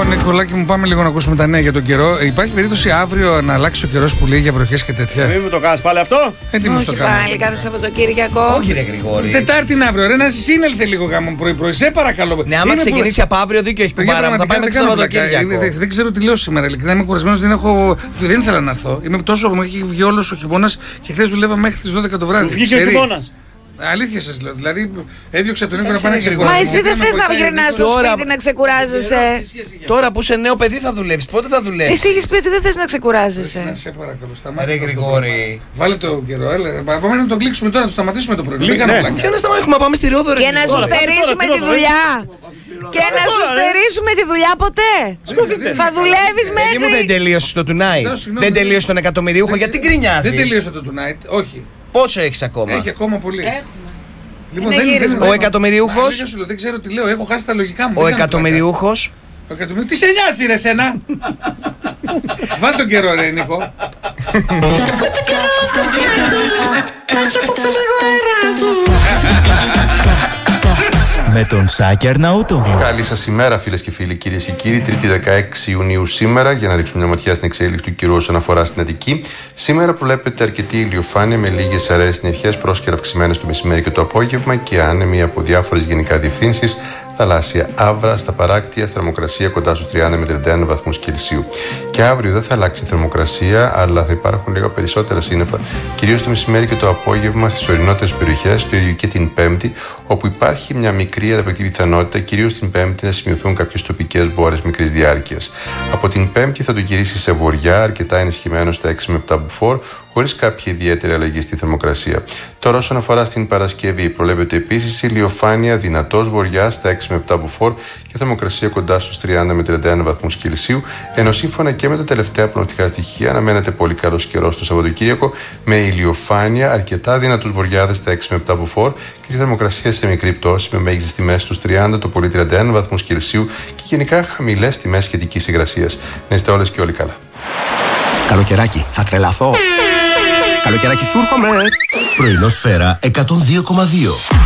Λοιπόν, Νικολάκη μου, πάμε λίγο να ακούσουμε τα νέα για τον καιρό. Υπάρχει περίπτωση αύριο να αλλάξει ο καιρός που λέει για βροχές και τέτοια? Μην μου το κάνεις πάλι αυτό. Έτοιμος το κάνω. Πάλι κάθε Σαββατοκύριακο. Όχι, ρε Γρηγόρη. Τετάρτη είναι αύριο, ρε, να συνέλθε λίγο γάμο πρωί-πρωί. Σε παρακαλώ. Ναι, άμα ξεκινήσει από αύριο, δίκιο έχει κουμπάρα μου. Θα πάμε και Σαββατοκύριακο. Δεν ξέρω τι λέω σήμερα. Ειλικρινά είμαι κουρασμένος, δεν ήθελα να έρθω. Μου έχει βγει όλος ο χειμώνας και χθες δουλεύα μέχρι τις 12 το βράδυ. Βγήκε ο χειμώνας. Αλήθεια σας λέω. Δηλαδή έδιωξα τον Νίκο να πάει να ξεκουράσει. Μα εσύ δεν θες να γυρνάς στο σπίτι να ξεκουράζεσαι? Τώρα που είσαι νέο παιδί θα δουλεύεις. Πότε θα δουλεύεις? Εσύ έχεις πει ότι δεν θες να ξεκουράζεσαι. Σε παρακαλώ, σταμάτα. Ρε Γρηγόρη. Βάλε το καιρό, έλα. Πάμε να το κλείξουμε τώρα, να το σταματήσουμε το πρωί. Ποιο να σταματήσουμε, πάμε στη Ρόδο, ρε. Και να σου στερήσουμε τη δουλειά. Και να σου στερήσουμε τη δουλειά ποτέ. Θα δουλεύεις Παιδί μου, δεν μέχρι. τελείωσε το Tonight. Δεν τελείωσε τον εκατομμυριούχο. Γιατί γκρινιάζεις? Δεν τελείωσε το Tonight, όχι. Πόσο έχεις ακόμα? Έχει ακόμα πολύ. Λοιπόν, Είναι γύρισμα. Ο εκατομμυριούχος. Δεν ξέρω τι λέω, έχω χάσει τα λογικά μου. Ο εκατομμυριούχος. Τι σε νοιάζει ρε σένα? Βάλ τον καιρό ρε Νίκο. Με τον Σάκη Αρναούτογλου. Καλή σας ημέρα, φίλες και φίλοι, κυρίες και κύριοι. Τρίτη 16 Ιουνίου σήμερα, για να ρίξουμε μια ματιά στην εξέλιξη του καιρού όσον αφορά στην Αττική. Σήμερα προβλέπεται αρκετή ηλιοφάνεια με λίγες αραιές συννεφιές, πρόσκαιρα αυξημένες το μεσημέρι και το απόγευμα και άνεμοι από διάφορες γενικά διευθύνσεις. Θαλάσσια άβρα στα παράκτια, θερμοκρασία κοντά στους 30 με 31 βαθμούς Κελσίου. Και αύριο δεν θα αλλάξει η θερμοκρασία, αλλά θα υπάρχουν λίγα περισσότερα σύννεφα, κυρίως το μεσημέρι και το απόγευμα στις ορεινότερες περιοχές, το ίδιο και την Πέμπτη, όπου υπάρχει μια μικρή αραπεκτή πιθανότητα, κυρίως την Πέμπτη, να σημειωθούν κάποιες τοπικές μπόρες μικρής διάρκειας. Από την Πέμπτη θα το γυρίσει σε βορειά, αρκετά ενισχυμένο στα 6 με 7 μποφόρ, χωρίς κάποια ιδιαίτερη αλλαγή στη θερμοκρασία. Τώρα, όσον αφορά στην Παρασκευή, προβλέπεται επίσης ηλιοφάνεια, δυνατός βορειά στα 6 με 7 μποφόρ και θερμοκρασία κοντά στους 30 με 31 βαθμούς Κελσίου, ενώ σύμφωνα και με τα τελευταία προνοκτικά στοιχεία αναμένεται πολύ καλός καιρός το Σαββατοκύριακο με ηλιοφάνεια, αρκετά δυνατούς βοριάδες στα 6 με 7 μποφόρ και τη θερμοκρασία σε μικρή πτώση με μέγιστες τιμές στους 30, το πολύ 31 βαθμούς Κελσίου και γενικά χαμηλές τιμές σχετικής υγρασίας. Να είστε όλες και όλοι καλά. Καλοκαιράκι, θα τρελαθώ. Καλοκαιράκι σου έρχομαι. Πρωινό Σφαίρα 102,2.